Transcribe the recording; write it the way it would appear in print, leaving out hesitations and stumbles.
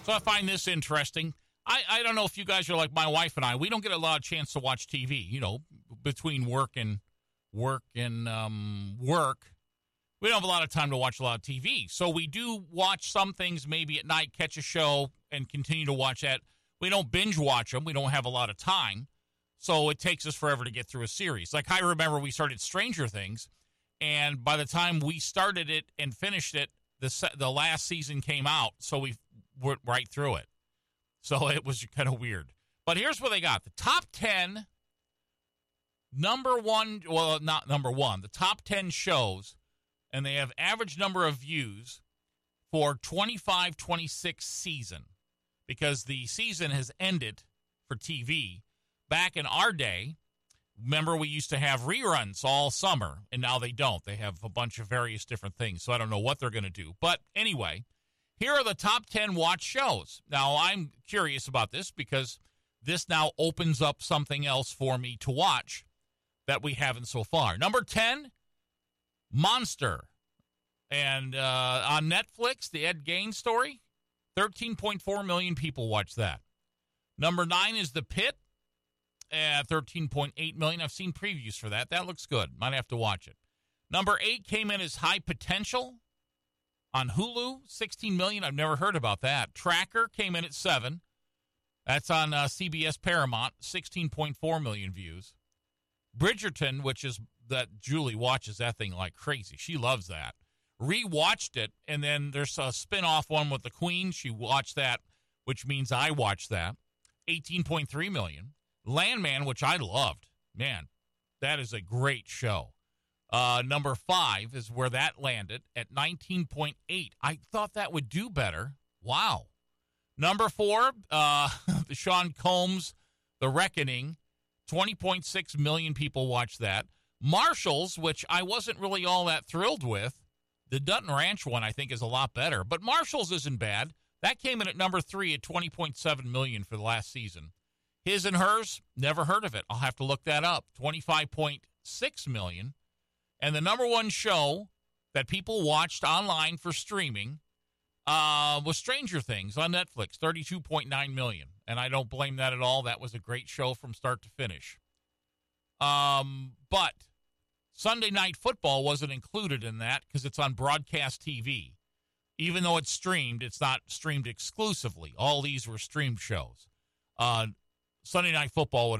So I find this interesting. I don't know if you guys are like my wife and I. We don't get a lot of chance to watch TV, between work. We don't have a lot of time to watch a lot of TV. So we do watch some things maybe at night, catch a show, and continue to watch that. We don't binge watch them. We don't have a lot of time. So it takes us forever to get through a series. Like I remember we started Stranger Things, and by the time we started it and finished it, the last season came out, so we went right through it. So it was kind of weird. But here's what they got. The top 10, the top 10 shows, and they have average number of views for 25-26 season, because the season has ended for TV. Back in our day, remember we used to have reruns all summer, and now they don't. They have a bunch of various different things, so I don't know what they're going to do. But anyway, here are the top 10 watch shows. Now, I'm curious about this because this now opens up something else for me to watch that we haven't so far. Number 10, Monster. And on Netflix, the Ed Gein story, 13.4 million people watch that. Number 9 is The Pit, 13.8 million. I've seen previews for that. That looks good. Might have to watch it. Number 8 came in as High Potential on Hulu, 16 million. I've never heard about that. Tracker came in at 7. That's on CBS Paramount, 16.4 million views. Bridgerton, which is that Julie watches that thing like crazy. She loves that. Rewatched it, and then there's a spin-off one with the Queen. She watched that, which means I watched that. 18.3 million. Landman, which I loved. Man, that is a great show. Number 5 is where that landed at 19.8. I thought that would do better. Wow. Number 4, the Sean Combs, The Reckoning. 20.6 million people watched that. Marshals, which I wasn't really all that thrilled with. The Dutton Ranch one, I think, is a lot better. But Marshals isn't bad. That came in at number 3 at 20.7 million for the last season. His and Hers, never heard of it. I'll have to look that up. 25.6 million. And the number 1 show that people watched online for streaming was Stranger Things on Netflix, 32.9 million. And I don't blame that at all. That was a great show from start to finish. But Sunday Night Football wasn't included in that because it's on broadcast TV. Even though it's streamed, it's not streamed exclusively. All these were streamed shows. Sunday Night Football would